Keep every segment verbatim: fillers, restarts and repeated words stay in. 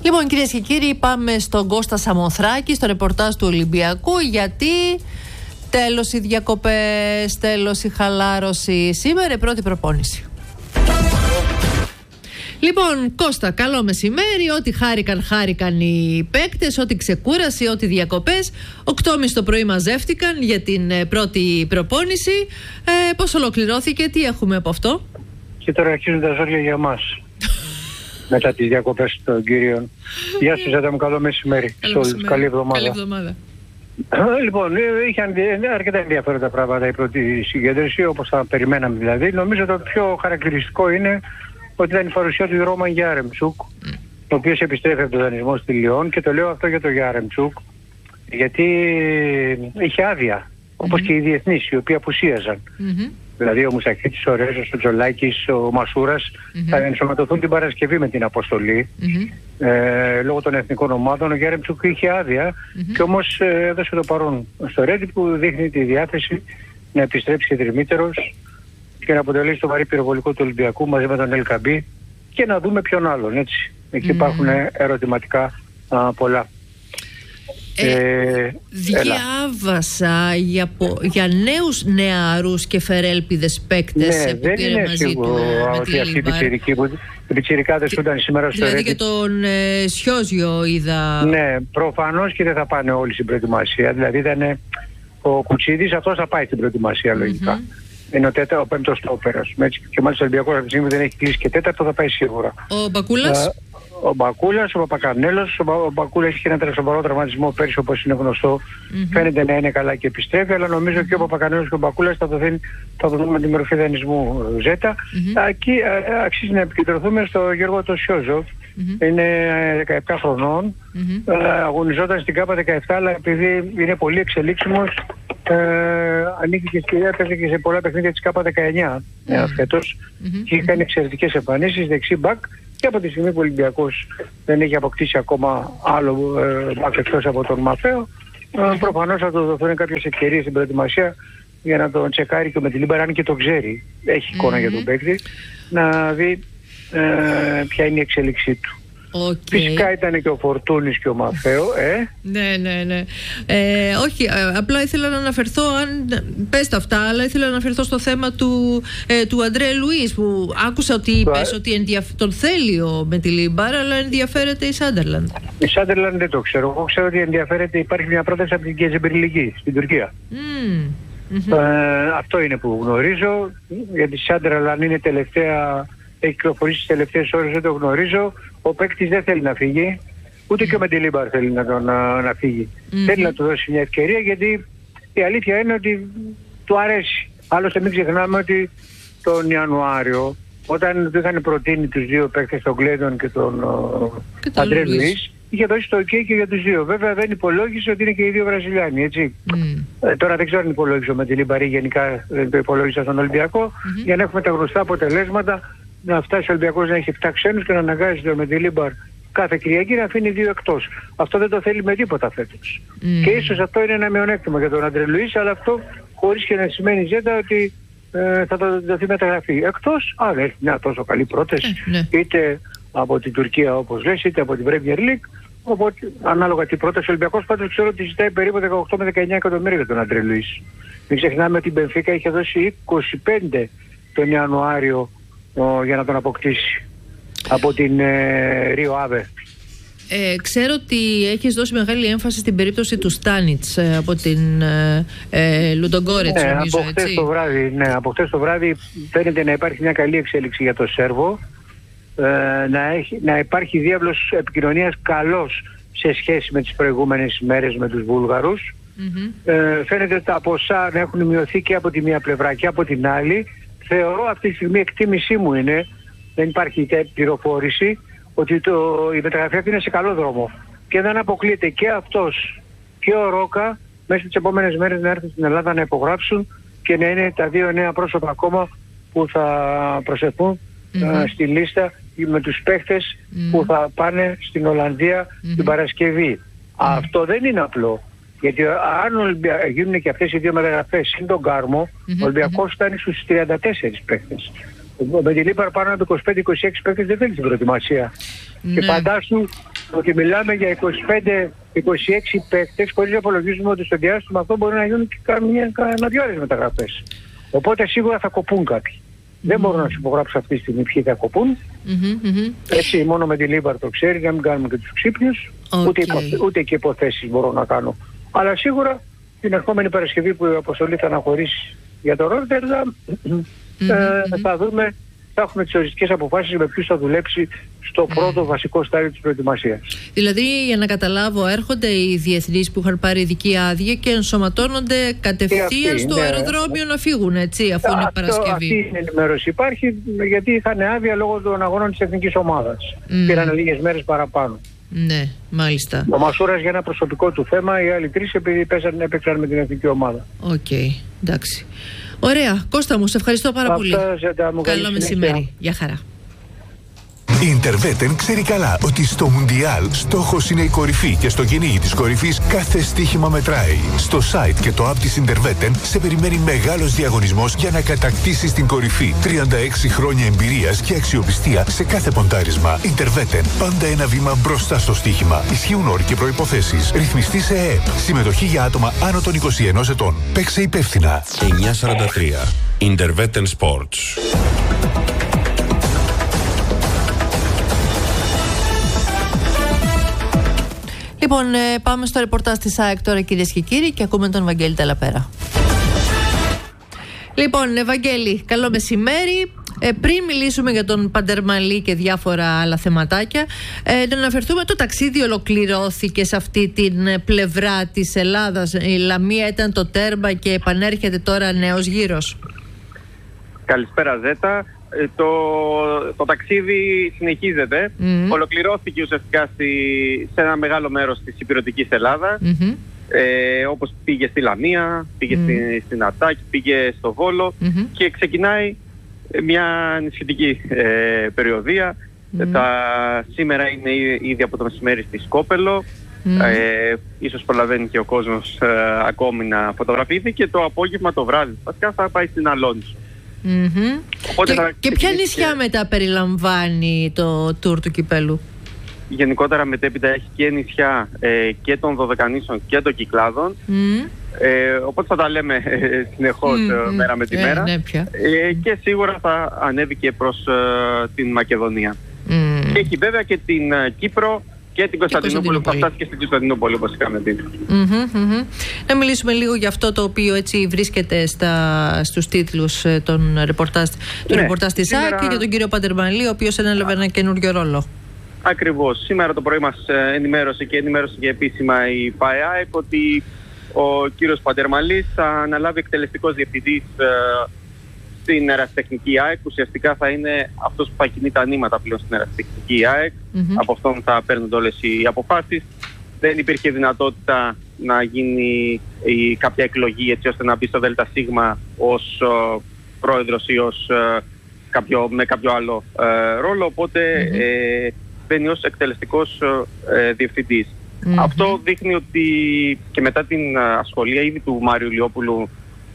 Λοιπόν, κυρίες και κύριοι, πάμε στον Κώστα Σαμοθράκη, στο ρεπορτάζ του Ολυμπιακού, γιατί τέλος οι διακοπές, τέλος η χαλάρωση. Σήμερα η πρώτη προπόνηση. Λοιπόν, Κώστα, καλό μεσημέρι. Ό,τι χάρηκαν, χάρηκαν οι παίκτες, ό,τι ξεκούραση, ό,τι διακοπές. οκτώ και μισή το πρωί μαζεύτηκαν για την πρώτη προπόνηση. Ε, πώς ολοκληρώθηκε, τι έχουμε από αυτό? Και τώρα αρχίζουν τα ζόρια για μας. Μετά τις διακοπές των κυρίων. Γεια σας, Adam, καλό μεσημέρι. Καλό σε όλους. Καλή εβδομάδα. Καλή εβδομάδα. Λοιπόν, είχαν αρκετά ενδιαφέροντα πράγματα η πρώτη συγκέντρωση, όπως θα περιμέναμε δηλαδή. Νομίζω το πιο χαρακτηριστικό είναι ότι ήταν η παρουσία του Ρώμαν Γιάρεμτσουκ, mm. ο οποίος επιστρέφει από τον δανεισμό στη Λιόν, και το λέω αυτό για τον Γιάρεμτσουκ, γιατί είχε άδεια, όπως mm-hmm. και οι διεθνείς, οι οποίοι απουσίαζαν. Mm-hmm. Δηλαδή ο Μουσακίτης, ο Ρέζος, ο Τζολάκης, ο Μασούρας mm-hmm. θα ενσωματωθούν την Παρασκευή με την αποστολή. Mm-hmm. Ε, λόγω των εθνικών ομάδων ο Γιάρεμτσουκ είχε άδεια mm-hmm. και όμως ε, έδωσε το παρόν στο Ρέντι, που δείχνει τη διάθεση να επιστρέψει τριμήτερος και να αποτελέσει το βαρύ πυροβολικό του Ολυμπιακού μαζί με τον Ελκαμπή, και να δούμε ποιον άλλον, έτσι. Εκεί mm. υπάρχουν ερωτηματικά α, πολλά. Ε, ε, διάβασα για, για νέους νεαρούς και φερέλπιδες παίκτες ναι, που δεν πήρε είναι μαζί σίγουρο του ότι αυτοί οι πιτσιρικάδες που ήταν σήμερα στο Δηλαδή Ρέντι. και τον ε, Σιόζιο είδα. Ναι, προφανώς και δεν θα πάνε όλοι στην προετοιμασία. Δηλαδή ήταν ο Κουτσίδης, αυτός θα πάει στην προετοιμασία λογικά. Mm-hmm. Είναι ο, τέτα, ο πέμπτος στόπερας. Και μάλιστα ο Ολυμπιακός αυτή τη στιγμή δεν έχει κλείσει και τέταρτο, θα πάει σίγουρα. Ο Μπακούλας. Ο Μπακούλας, ο Παπακαρνέλος. Ο, Μπα, ο Μπακούλας έχει ένα σοβαρό τραυματισμό πέρυσι, όπως είναι γνωστό. Mm-hmm. Φαίνεται να είναι καλά και επιστρέφει, αλλά νομίζω mm-hmm. και ο Παπακαρνέλος και ο Μπακούλας θα το, δει, θα το δούμε με τη μορφή δανεισμού Ζέτα. Mm-hmm. Εκεί α, αξίζει να επικεντρωθούμε στο Γιώργο το Σιόζοφ. Mm-hmm. Είναι δεκαεπτά χρονών. Mm-hmm. Α, αγωνιζόταν στην ΚΑΠΑ δεκαεπτά, αλλά επειδή είναι πολύ εξελίξιμος, Ε, ανήκει και, έπαιζε και σε πολλά παιχνίδια της ΚΑΠΑ δεκαεννιά mm-hmm. φέτος mm-hmm. και είχε κάνει εξαιρετικές εμφανίσεις δεξί μπακ, και από τη στιγμή που ο Ολυμπιακός δεν έχει αποκτήσει ακόμα άλλο ε, μπακ εκτός από τον Μαφέο, ε, προφανώς θα του δοθούν κάποιες ευκαιρίες στην προετοιμασία για να τον τσεκάρει και με τη Λίμπαρα, αν και το ξέρει, έχει εικόνα mm-hmm. για τον παίκτη, να δει ε, ποια είναι η εξέλιξή του. Okay. Φυσικά ήταν και ο Φορτούνης και ο Μαφέο, ε. ναι, ναι, ναι. Ε, όχι, ε, απλά ήθελα να αναφερθώ, αν πες τα αυτά, αλλά ήθελα να αναφερθώ στο θέμα του, ε, του Αντρέ Λουίς, που άκουσα ότι είπες ότι ενδιαφ... τον θέλει ο με τη Λίμπαρα, αλλά ενδιαφέρεται η Σάντερλαντ. Η Σάντερλαντ δεν το ξέρω. Εγώ ξέρω ότι ενδιαφέρεται, υπάρχει μια πρόταση από την Γκεζεμπερλική στην Τουρκία. Mm. Mm-hmm. Ε, αυτό είναι που γνωρίζω, γιατί η Σάντερλαντ είναι τελευταία, έχει κυκλοφορήσει τις τελευταίες ώρες, δεν το γνωρίζω. Ο παίκτης δεν θέλει να φύγει, ούτε mm. και ο Μεντιλίμπαρ θέλει να, να, να φύγει. Mm-hmm. Θέλει να του δώσει μια ευκαιρία, γιατί η αλήθεια είναι ότι του αρέσει. Άλλωστε μην ξεχνάμε ότι τον Ιανουάριο, όταν του είχαν προτείνει τους δύο παίκτες, τον Γκλέντον και τον Αντρέ Λουίς, είχε δώσει το OK και για τους δύο. Βέβαια δεν υπολόγισε ότι είναι και οι δύο Βραζιλιάνοι, έτσι. Mm. Ε, τώρα δεν ξέρω αν υπολόγισε ο Μεντιλίμπαρ ή γενικά δεν το υπολόγισε στον Ολυμπιακό, mm-hmm. για να έχουμε τα γνωστά αποτελέσματα. Να φτάσει ο Ολυμπιακός να έχει επτά ξένους και να αναγκάζει τον Μεντιλίμπαρ κάθε Κυριακή να αφήνει δύο εκτός. Αυτό δεν το θέλει με τίποτα φέτος. Mm. Και ίσως αυτό είναι ένα μειονέκτημα για τον Αντρέ Λουίς, αλλά αυτό χωρίς και να σημαίνει Ζέτα ότι ε, θα το δοθεί μεταγραφή. Εκτός αν έχει μια τόσο καλή πρόταση, mm, ναι. είτε από την Τουρκία όπως λες, είτε από την Premier League. Οπότε ανάλογα την πρόταση, ο Ολυμπιακός πάντως ξέρω ότι ζητάει περίπου δεκαοκτώ με δεκαεννιά εκατομμύρια για τον Αντρέ Λουίς. Μην ξεχνάμε ότι η Μπενφίκα είχε δώσει είκοσι πέντε τον Ιανουάριο για να τον αποκτήσει από την ε, Ρίο Άβε. Ε, ξέρω ότι έχεις δώσει μεγάλη έμφαση στην περίπτωση του Στάνιτς ε, από την ε, ε, Λουντογκόρετς, ναι, νομίζω, από χτες έτσι. Το βράδυ, ναι, από χτες το βράδυ φαίνεται να υπάρχει μια καλή εξέλιξη για το Σέρβο, ε, να, έχει, να υπάρχει διάβλος επικοινωνίας καλός σε σχέση με τις προηγούμενες μέρες με τους Βούλγαρους. Mm-hmm. Ε, φαίνεται ότι τα ποσά να έχουν μειωθεί και από τη μία πλευρά και από την άλλη. Θεωρώ αυτή τη στιγμή, εκτίμησή μου είναι, δεν υπάρχει πληροφόρηση, ότι το, η μεταγραφή αυτή είναι σε καλό δρόμο. Και δεν αποκλείεται και αυτός και ο Ρόκα μέσα στις επόμενες μέρες να έρθουν στην Ελλάδα να υπογράψουν και να είναι τα δύο νέα πρόσωπα ακόμα που θα προσθεθούν mm-hmm. uh, στη λίστα με τους παίχτες mm-hmm. που θα πάνε στην Ολλανδία mm-hmm. την Παρασκευή. Mm-hmm. Αυτό δεν είναι απλό. Γιατί αν γίνουν και αυτές οι δύο μεταγραφές συν τον Κάρμο, mm-hmm. ο Ολυμπιακός φτάνει στους τριάντα τέσσερις παίκτες. Με τη Λίμπαρ πάνω από είκοσι πέντε είκοσι έξι παίκτες δεν θέλει την προετοιμασία. Mm-hmm. Και φαντάσου ότι μιλάμε για είκοσι πέντε είκοσι έξι παίκτες, χωρίς να υπολογίζουμε ότι στο διάστημα αυτό μπορεί να γίνουν και κανένα δυο άλλες μεταγραφές. Οπότε σίγουρα θα κοπούν κάποιοι. Mm-hmm. Δεν μπορώ να σου υπογράψω αυτή τη στιγμή ποιοι θα κοπούν. Mm-hmm. Έτσι, μόνο με τη Λίμπαρ το ξέρει, να μην κάνουμε και τους ξύπνιους. Okay. Ούτε, υπο, ούτε και υποθέσεις μπορώ να κάνω. Αλλά σίγουρα την ερχόμενη Παρασκευή που η αποστολή θα αναχωρήσει για το Ρότερνταμ, mm-hmm. ε, θα δούμε, θα έχουμε τις οριστικές αποφάσεις με ποιους θα δουλέψει στο πρώτο βασικό στάδιο της προετοιμασίας. Δηλαδή, για να καταλάβω, έρχονται οι διεθνείς που είχαν πάρει ειδική άδεια και ενσωματώνονται κατευθείαν αυτή, στο ναι. αεροδρόμιο να φύγουν, έτσι, αφού είναι Παρασκευή. Αυτή η ενημέρωση υπάρχει, γιατί είχαν άδεια λόγω των αγώνων της εθνικής ομάδας. Mm. Πήραν λίγες μέρες παραπάνω. Ναι, μάλιστα. Ο Μασούρας για ένα προσωπικό του θέμα, οι άλλοι τρεις επειδή πέσαν, έπαιξαν με την εθνική ομάδα. Οκ, okay, εντάξει. Ωραία, Κώστα μου, σε ευχαριστώ πάρα Αυτά, πολύ. Ζέτα, μου καλό μεσημέρι. Γεια χαρά. Η Interwetten ξέρει καλά ότι στο Μουντιάλ στόχος είναι η κορυφή και στο κυνήγι της κορυφής κάθε στοίχημα μετράει. Στο site και το app της Interwetten σε περιμένει μεγάλος διαγωνισμός για να κατακτήσεις την κορυφή. τριάντα έξι χρόνια εμπειρίας και αξιοπιστία σε κάθε ποντάρισμα. Interwetten, πάντα ένα βήμα μπροστά στο στοίχημα. Ισχύουν όροι και προϋποθέσεις. Ρυθμιστή σε ΕΕΠ. Συμμετοχή για άτομα άνω των είκοσι ενός ετών. Παίξε υπεύθυνα. εννιακόσια σαράντα τρία Interwetten Sports. Λοιπόν, πάμε στο ρεπορτάζ της ΑΕΚ τώρα, κυρίες και κύριοι, και ακούμε τον Βαγγέλη Τελαπέρα. Λοιπόν, Βαγγέλη, καλό μεσημέρι. Ε, πριν μιλήσουμε για τον Παντερμαλή και διάφορα άλλα θεματάκια, ε, να αναφερθούμε, το ταξίδι ολοκληρώθηκε σε αυτή την πλευρά της Ελλάδας. Η Λαμία ήταν το τέρμα και επανέρχεται τώρα νέος γύρος. Καλησπέρα, Ζέτα. Το, το ταξίδι συνεχίζεται. Mm-hmm. Ολοκληρώθηκε ουσιαστικά στη, σε ένα μεγάλο μέρος της υπηρετικής Ελλάδας. Mm-hmm. Ε, όπως πήγε στη Λαμία, πήγε mm-hmm. στην, στην Αττάκη, πήγε στο Βόλο mm-hmm. και ξεκινάει μια νησιωτική ε, περιοδία. Mm-hmm. Τα, σήμερα είναι ήδη από το μεσημέρι στη Σκόπελο. Mm-hmm. Ε, ίσως προλαβαίνει και ο κόσμος ε, ακόμη να φωτογραφηθεί, και το απόγευμα, το βράδυ βασικά, θα πάει στην Αλόνισο. Mm-hmm. Και, θα... και ποια νησιά μετά περιλαμβάνει το τουρ του κυπέλου? Γενικότερα μετέπειτα έχει και νησιά ε, και των Δωδεκανήσων και των Κυκλάδων. Mm. Ε, οπότε θα τα λέμε ε, συνεχώς mm-hmm. μέρα με τη μέρα. Ε, ναι, ε, και σίγουρα θα ανέβει και προς ε, την Μακεδονία. Mm. Και έχει βέβαια και την ε, Κύπρο και την Κωνσταντινούπολη, που θα φτάσει και στην Κωνσταντινούπολη, όπως είχαμε δει. Mm-hmm, mm-hmm. Να μιλήσουμε λίγο για αυτό το οποίο έτσι βρίσκεται στα, στους τίτλους των ρεπορτάζ, του ναι, ρεπορτάζ της σήμερα... ΑΕΚ, και για τον κύριο Παντερμαλή, ο οποίος ανέλαβε ένα καινούριο ρόλο. Ακριβώς. Σήμερα το πρωί μας ενημέρωσε και ενημέρωσε και επίσημα η ΠΑΕΑΕΚ ότι ο κύριος Παντερμαλής θα αναλάβει εκτελεστικός διευθυντής στην ερασιτεχνική ΑΕΚ. Ουσιαστικά θα είναι αυτός που θα κινεί τα νήματα πλέον στην ερασιτεχνική ΑΕΚ. Mm-hmm. Από αυτόν θα παίρνουν όλες οι αποφάσεις. Δεν υπήρχε δυνατότητα να γίνει η, κάποια εκλογή έτσι ώστε να μπει στο ΔΣ ως uh, πρόεδρος ή ως, uh, κάποιο, με κάποιο άλλο uh, ρόλο. Οπότε mm-hmm. ε, μπαίνει ως εκτελεστικός uh, διευθυντής. Mm-hmm. Αυτό δείχνει ότι και μετά την ασχολία ήδη του Μάριου Λιόπουλου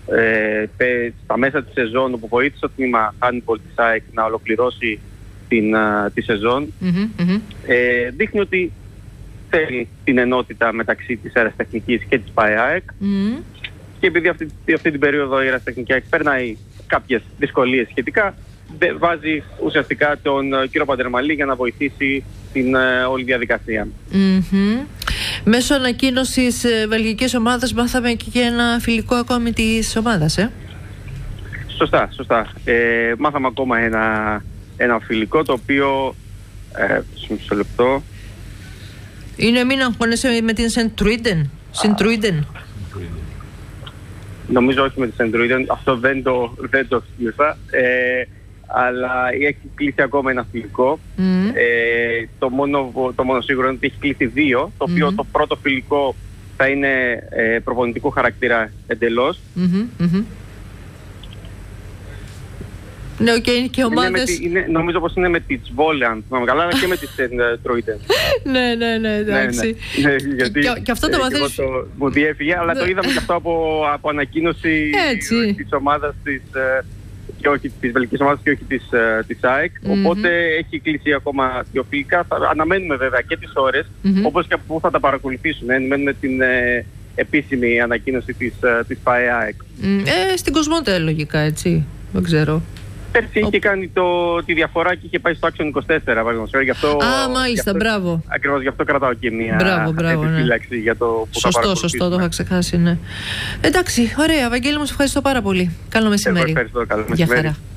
Ε, στα μέσα της σεζόν, όπου βοήθησε το τμήμα handball της ΑΕΚ να ολοκληρώσει την, α, τη σεζόν, mm-hmm. ε, δείχνει ότι θέλει την ενότητα μεταξύ της αεραστεχνικής και της ΠΑΕΑΕΚ mm-hmm. και επειδή αυτή, αυτή την περίοδο η αεραστεχνική ΑΕΚ περνάει κάποιες δυσκολίες σχετικά, βάζει ουσιαστικά τον uh, κύριο Παντερμαλή για να βοηθήσει την uh, όλη διαδικασία. Mm-hmm. Μέσω ανακοίνωσης ε, βελγικής ομάδας μάθαμε και ένα φιλικό ακόμη της ομάδας, ε? Σωστά, σωστά. Ε, μάθαμε ακόμα ένα, ένα φιλικό, το οποίο ε, μισό λεπτό. Είναι μην αγχώνεσαι με την Σεντρούιντεν. Σεντρούιντεν. Νομίζω όχι με την Σεντρούιντεν, αυτό δεν το, δεν το θυμήθα. Ε, αλλά έχει κλείσει ακόμα ένα φιλικό. Mm. Ε, το, μόνο, το μόνο σίγουρο είναι ότι έχει κλείσει δύο, το οποίο mm. το πρώτο φιλικό θα είναι ε, προπονητικού χαρακτήρα εντελώς. Mm-hmm, mm-hmm. Ναι, okay, και ομάδες... Είναι, είναι, νομίζω πως είναι με τη Τσβόλε, αν θυμάμαι καλά, αλλά και με τη Σεντρούιντεν. ναι, ναι, ναι, εντάξει. Ναι, ναι. Ναι, γιατί, και, και αυτό το μαθαίνεις... Το, μου διέφυγε, αλλά το είδαμε και αυτό από, από ανακοίνωση Έτσι. της ομάδας της... και όχι της βελγικής ομάδας και όχι της, uh, της ΑΕΚ. Mm-hmm. Οπότε έχει κλείσει ακόμα δύο φιλικά. Θα αναμένουμε βέβαια και τις ώρες, mm-hmm. όπως και που θα τα παρακολουθήσουν. Αναμένουμε την ε, επίσημη ανακοίνωση της, ε, της ΠΑΕ-ΑΕΚ. Mm, ε, στην Κοσμοτέ λογικά, έτσι. Δεν ξέρω. Πέρσι είχε κάνει το, τη διαφορά και είχε πάει στο Action είκοσι τέσσερα. Γι αυτό, Α, μάλιστα, γι αυτό, μπράβο. Ακριβώς γι' αυτό κρατάω και μια μπράβο, μπράβο, επιφύλαξη ναι. για το που σωστό, θα παρακολουθήσουμε. Σωστό, το είχα ξεχάσει, ναι. Εντάξει, ωραία. Βαγγέλη, μου σε ευχαριστώ πάρα πολύ. Καλό μεσημέρι. Εγώ ευχαριστώ, καλό Γεια μεσημέρι. χαρά.